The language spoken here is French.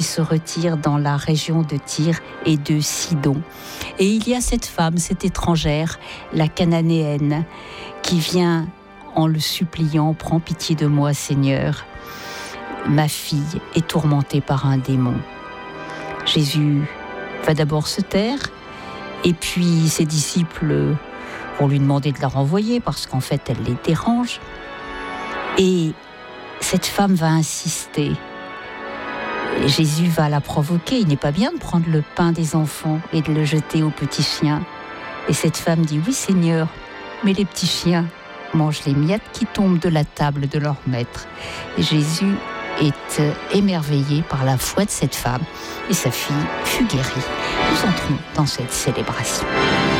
se retire dans la région de Tyr et de Sidon. Et il y a cette femme, cette étrangère, la cananéenne, qui vient en le suppliant, prends pitié de moi, Seigneur. Ma fille est tourmentée par un démon. Jésus va d'abord se taire, et puis ses disciples vont lui demander de la renvoyer parce qu'en fait elle les dérange. Et cette femme va insister. Jésus va la provoquer. Il n'est pas bien de prendre le pain des enfants et de le jeter aux petits chiens. Et cette femme dit, oui Seigneur, mais les petits chiens mangent les miettes qui tombent de la table de leur maître. Et Jésus est émerveillé par la foi de cette femme et sa fille fut guérie. Nous entrons dans cette célébration.